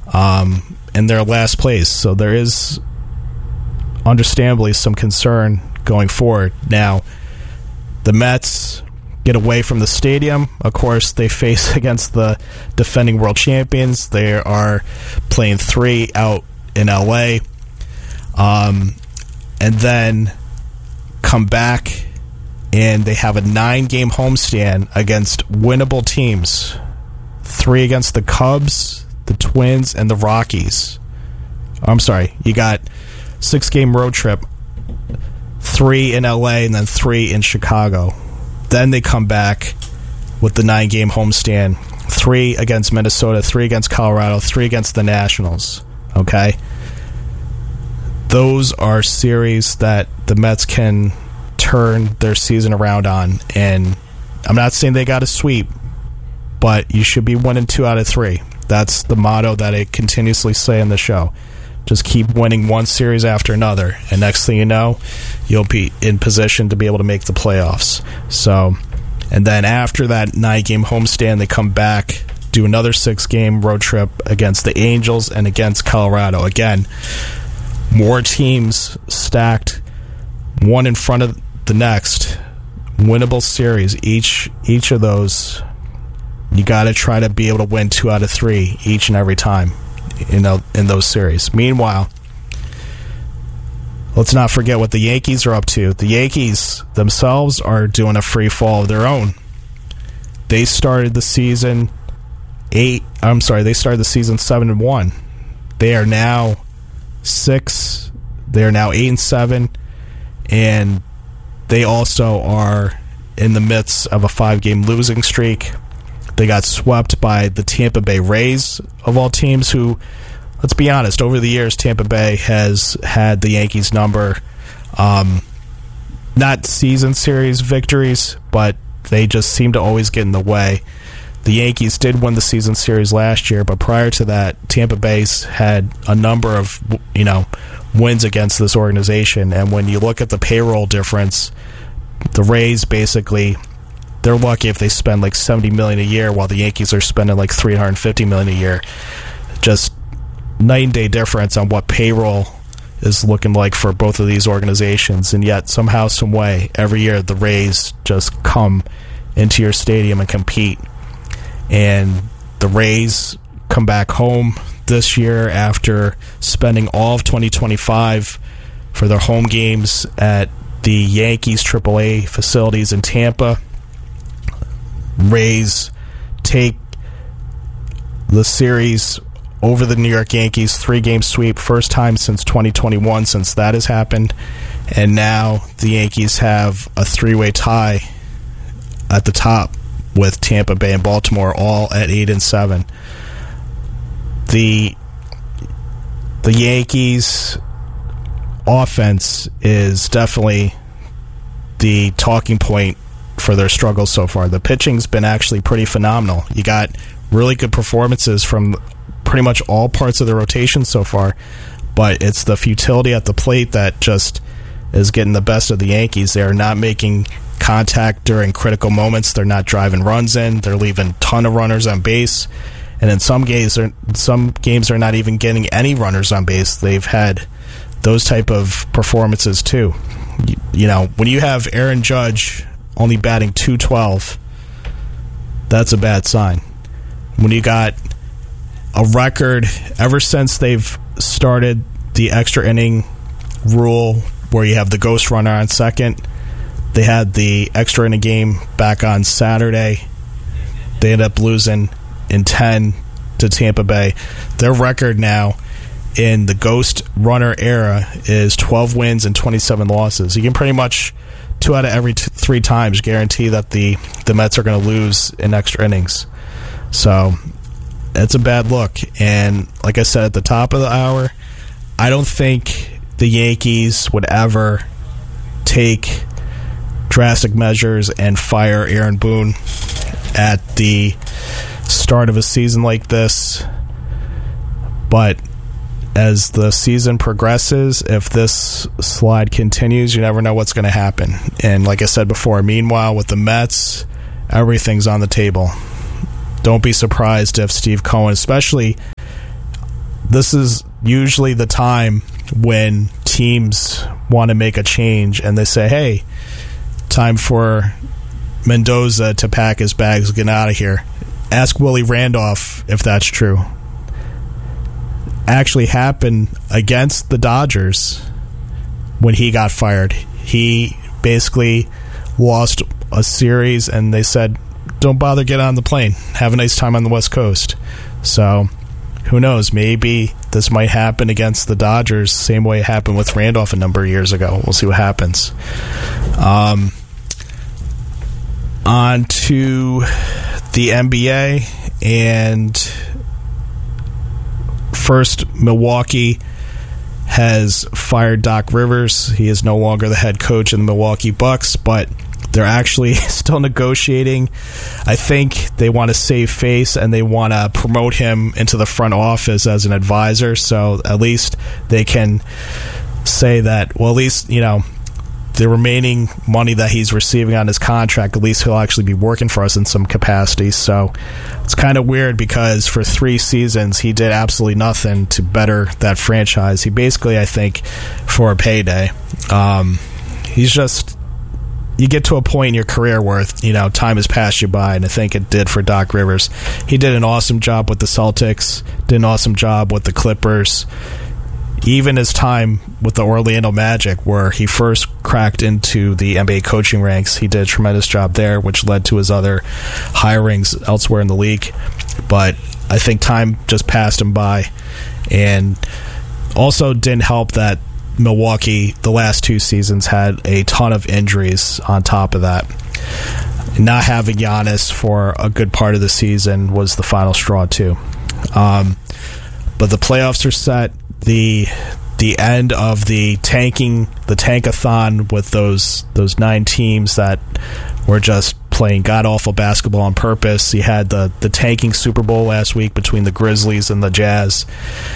in their last place. So there is understandably some concern going forward. Now, the Mets get away from the stadium. Of course, they face against the defending world champions. They are playing 3 out in LA. And then come back, and they have a 9-game homestand against winnable teams. 3 against the Cubs, the Twins, and the Rockies. I'm sorry, you got 6-game road trip, 3 in LA, and then 3 in Chicago. Then they come back with the 9-game homestand. 3 against Minnesota, 3 against Colorado, 3 against the Nationals. Okay? Those are series that the Mets can turn their season around on. And I'm not saying they got a sweep, but you should be winning 2 out of 3. That's the motto that I continuously say in the show. Just keep winning one series after another, and next thing you know, you'll be in position to be able to make the playoffs. So, and then after that 9-game homestand, they come back, do another 6-game road trip against the Angels and against Colorado. Again, more teams stacked, one in front of the next. Winnable series. Each of those, you got to try to be able to win 2 out of 3 each and every time in those series. Meanwhile, let's not forget what the Yankees are up to. The Yankees themselves are doing a free fall of their own. They started the season 7-1. They are now 6. They are now 8-7, and they also are in the midst of a 5-game losing streak. They got swept by the Tampa Bay Rays, of all teams, who, let's be honest, over the years, Tampa Bay has had the Yankees' number. Not season series victories, but they just seem to always get in the way. The Yankees did win the season series last year, but prior to that, Tampa Bay's had a number of, wins against this organization. And when you look at the payroll difference, the Rays basically, they're lucky if they spend like $70 million a year, while the Yankees are spending like $350 million a year. Just night and day difference on what payroll is looking like for both of these organizations. And yet, somehow, some way, every year the Rays just come into your stadium and compete. And the Rays come back home this year after spending all of 2025 for their home games at the Yankees AAA facilities in Tampa. Rays take the series over the New York Yankees, 3-game sweep, first time since 2021 since that has happened. And now the Yankees have a 3-way tie at the top with Tampa Bay and Baltimore, all at 8-7. The Yankees offense is definitely the talking point for their struggles so far. The pitching's been actually pretty phenomenal. You got really good performances from pretty much all parts of the rotation so far, but it's the futility at the plate that just is getting the best of the Yankees. They are not making contact during critical moments. They're not driving runs in. They're leaving a ton of runners on base. And in some games they're not even getting any runners on base. They've had those type of performances too. When you have Aaron Judge only batting .212, that's a bad sign. When you got a record ever since they've started the extra inning rule where you have the ghost runner on second, they had the extra inning game back on Saturday. They ended up losing in 10 to Tampa Bay. Their record now in the ghost runner era is 12 wins and 27 losses. You can pretty much 2 out of every 3 times guarantee that the Mets are going to lose in extra innings. So it's a bad look. And like I said at the top of the hour, I don't think the Yankees would ever take drastic measures and fire Aaron Boone at the start of a season like this. But as the season progresses, if this slide continues, you never know what's going to happen. And like I said before, meanwhile, with the Mets, everything's on the table. Don't be surprised if Steve Cohen, especially, this is usually the time when teams want to make a change and they say, hey, time for Mendoza to pack his bags and get out of here. Ask Willie Randolph if that's true. Actually happened against the Dodgers when he got fired. He basically lost a series and they said, don't bother getting on the plane. Have a nice time on the West Coast. So who knows? Maybe this might happen against the Dodgers, same way it happened with Randolph a number of years ago. We'll see what happens. On to the NBA, and first, Milwaukee has fired Doc Rivers. He is no longer the head coach of the Milwaukee Bucks, but they're actually still negotiating. I think they want to save face and they want to promote him into the front office as an advisor, so at least they can say that, well, at least, you know, the remaining money that he's receiving on his contract, at least he'll actually be working for us in some capacity. So it's kind of weird because for 3 seasons he did absolutely nothing to better that franchise. He basically, I think, for a payday, he's just, you get to a point in your career where, you know, time has passed you by, and I think it did for Doc Rivers. He did an awesome job with the Celtics, did an awesome job with the Clippers. Even his time with the Orlando Magic, where he first cracked into the NBA coaching ranks, he did a tremendous job there, which led to his other hirings elsewhere in the league. But I think time just passed him by, and also didn't help that Milwaukee, the last 2 seasons, had a ton of injuries on top of that. Not having Giannis for a good part of the season was the final straw, too. But the playoffs are set. The end of the tankathon with those 9 teams that were just playing god-awful basketball on purpose. You had the tanking Super Bowl last week between the Grizzlies and the Jazz.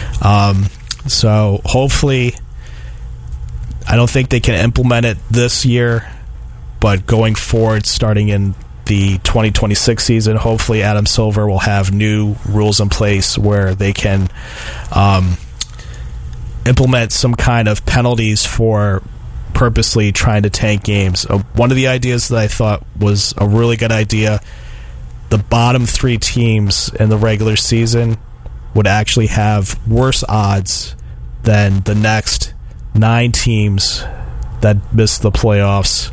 So hopefully, I don't think they can implement it this year, but going forward, starting in the 2026 season, hopefully Adam Silver will have new rules in place where they can implement some kind of penalties for purposely trying to tank games. One of the ideas that I thought was a really good idea, the bottom 3 teams in the regular season would actually have worse odds than the next 9 teams that miss the playoffs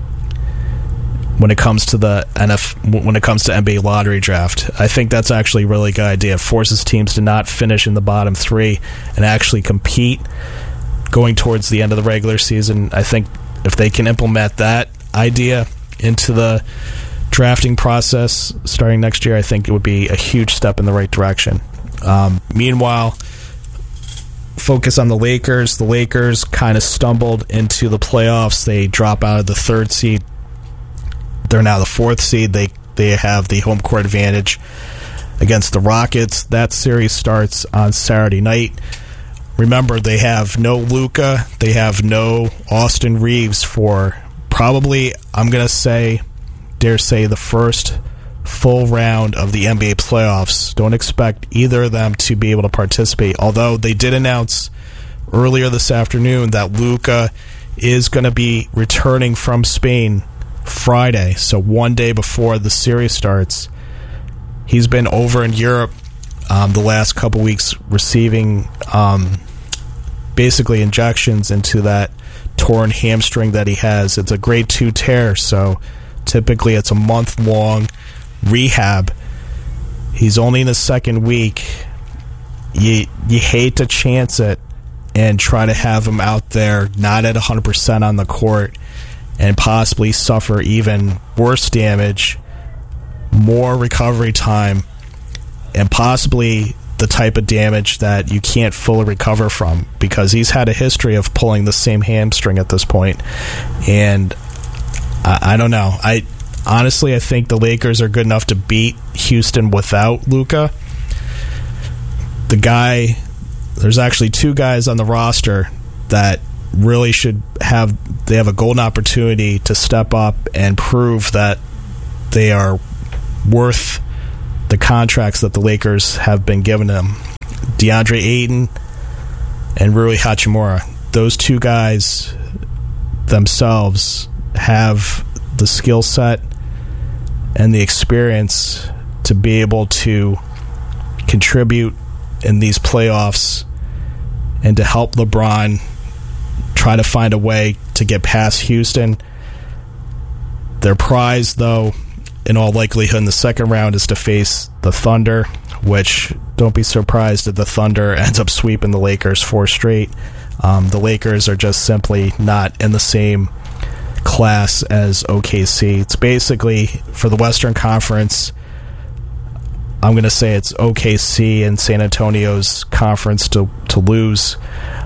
when it comes to the NBA lottery draft. I think that's actually a really good idea. It forces teams to not finish in the bottom 3 and actually compete going towards the end of the regular season. I think if they can implement that idea into the drafting process starting next year, I think it would be a huge step in the right direction. Meanwhile, focus on the Lakers. The Lakers kind of stumbled into the playoffs. They drop out of the 3rd seed. They're now the 4th seed. They have the home court advantage against the Rockets. That series starts on Saturday night. Remember, they have no Luka. They have no Austin Reeves for probably, I'm going to dare say, the first full round of the NBA playoffs. Don't expect either of them to be able to participate, although they did announce earlier this afternoon that Luka is going to be returning from Spain Friday, so one day before the series starts. He's been over in Europe the last couple weeks receiving basically injections into that torn hamstring that he has. It's a grade 2 tear, so typically it's a month-long rehab. He's only in his 2nd week. You hate to chance it and try to have him out there not at 100% on the court and possibly suffer even worse damage, more recovery time, and possibly the type of damage that you can't fully recover from, because he's had a history of pulling the same hamstring at this point. And I don't know. I think the Lakers are good enough to beat Houston without Luka. There's actually 2 guys on the roster that really they have a golden opportunity to step up and prove that they are worth the contracts that the Lakers have been giving them. DeAndre Ayton and Rui Hachimura. Those two guys themselves have the skill set and the experience to be able to contribute in these playoffs and to help LeBron try to find a way to get past Houston. Their prize, though, in all likelihood in the second round is to face the Thunder, which don't be surprised if the Thunder ends up sweeping the Lakers 4 straight. The Lakers are just simply not in the same class as OKC. It's basically, for the Western Conference, I'm going to say it's OKC and San Antonio's conference to lose.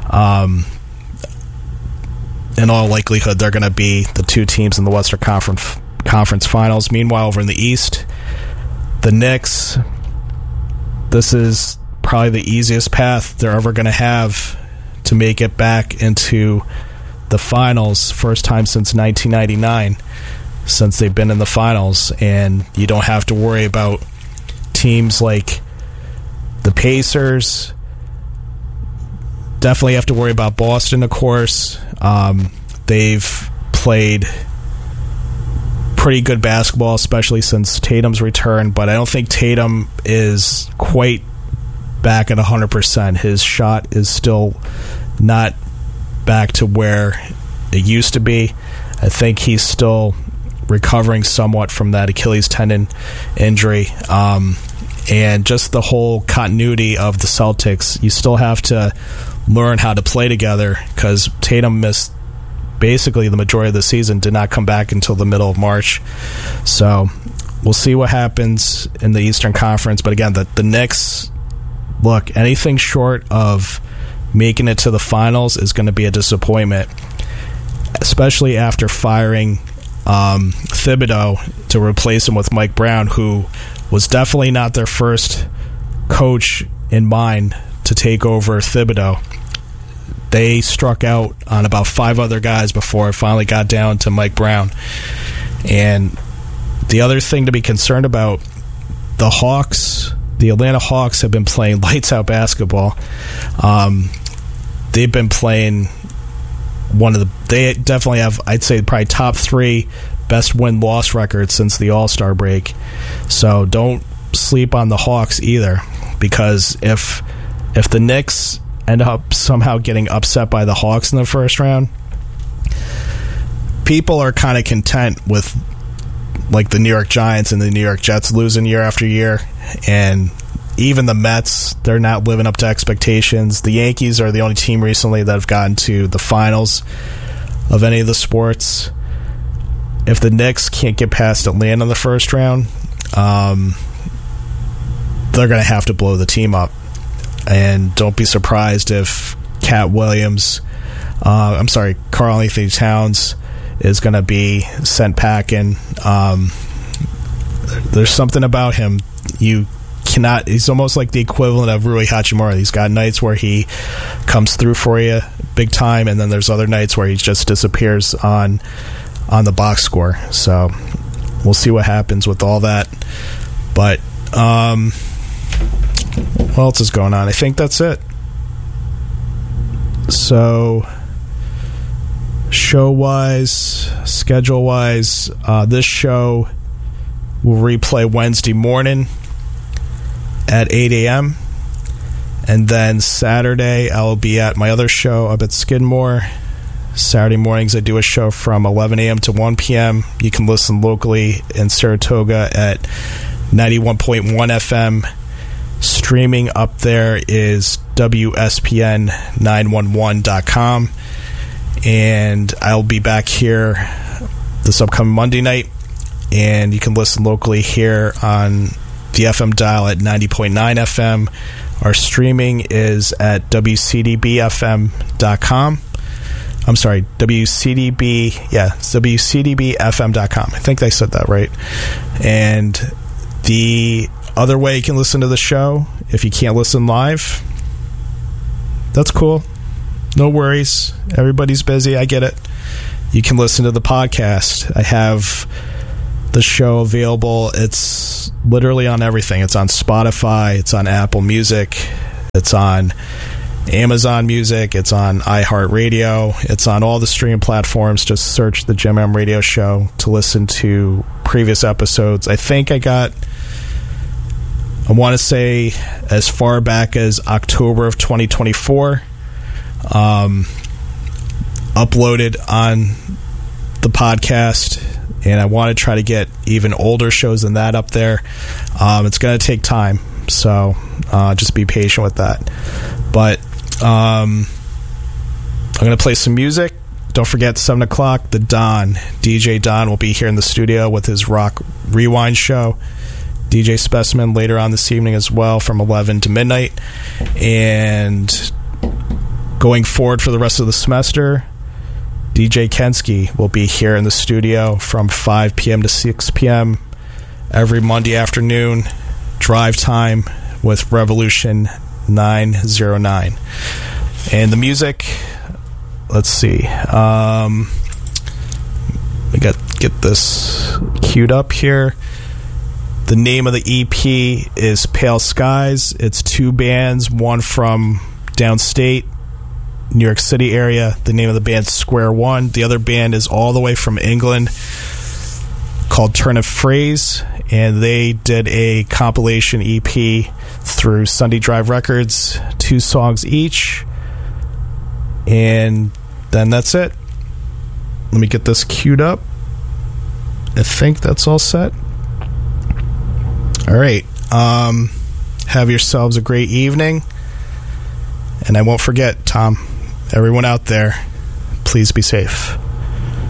In all likelihood, they're going to be the two teams in the Western Conference Finals. Meanwhile, over in the East, the Knicks, this is probably the easiest path they're ever going to have to make it back into the finals. First time since 1999 since they've been in the finals, and you don't have to worry about teams like the Pacers. Definitely have to worry about Boston, of course. They've played pretty good basketball, especially since Tatum's return, but I don't think Tatum is quite back at 100%. His shot is still not back to where it used to be. I think he's still recovering somewhat from that Achilles tendon injury. And just the whole continuity of the Celtics, you still have to learn how to play together, because Tatum missed basically the majority of the season, did not come back until the middle of March. So we'll see what happens in the Eastern Conference. But again, the Knicks, look, anything short of making it to the finals is going to be a disappointment, especially after firing Thibodeau to replace him with Mike Brown, who was definitely not their first coach in mind to take over Thibodeau. They struck out on about 5 other guys before it finally got down to Mike Brown. And the other thing to be concerned about, the Hawks, the Atlanta Hawks have been playing lights-out basketball. They've been playing they definitely have, I'd say, probably top 3 best win-loss records since the All-Star break. So don't sleep on the Hawks either, because if the Knicks end up somehow getting upset by the Hawks in the first round, people are kind of content with like the New York Giants and the New York Jets losing year after year, and even the Mets, they're not living up to expectations. The Yankees are the only team recently that have gotten to the finals of any of the sports. If the Knicks can't get past Atlanta in the first round, they're going to have to blow the team up. And don't be surprised if Carl Anthony Towns is going to be sent packing. There's something about him. He's almost like the equivalent of Rui Hachimura. He's got nights where he comes through for you big time, and then there's other nights where he just disappears on the box score. So we'll see what happens with all that. But what else is going on? I think that's it. So show-wise, schedule-wise, this show will replay Wednesday morning at 8 a.m. And then Saturday, I'll be at my other show up at Skidmore. Saturday mornings, I do a show from 11 a.m. to 1 p.m. You can listen locally in Saratoga at 91.1 FM. Streaming up there is WSPN911.com. And I'll be back here this upcoming Monday night. And you can listen locally here on the FM dial at 90.9 FM. Our streaming is at WCDBFM.com. I'm sorry, WCDBFM.com. I think they said that right. And the other way you can listen to the show, if you can't listen live, that's cool. No worries. Everybody's busy. I get it. You can listen to the podcast. I have the show available. It's literally on everything. It's on Spotify. It's on Apple Music. It's on Amazon Music. It's on iHeartRadio. It's on all the streaming platforms. Just search the Jim M Radio Show to listen to previous episodes. I think I want to say as far back as October of 2024, uploaded on the podcast, and I want to try to get even older shows than that up there. It's going to take time, so just be patient with that. But I'm going to play some music. Don't forget, 7 o'clock, the Don, DJ Don, will be here in the studio with his Rock Rewind show. DJ Specimen later on this evening as well, from 11 to midnight. And going forward for the rest of the semester, DJ Kensky will be here in the studio from 5 p.m. to 6 p.m. every Monday afternoon. Drive time with Revolution 909. And the music, let's see. We got get this queued up here. The name of the EP is Pale Skies. It's two bands, one from downstate, New York City area. The name of the band's Square One. The other band is all the way from England, called Turn of Phrase, and they did a compilation EP through Sunday Drive Records, 2 songs each. And then that's it. Let me get this queued up. I think that's all set. All right. Have yourselves a great evening. And I won't forget, Tom, everyone out there, please be safe.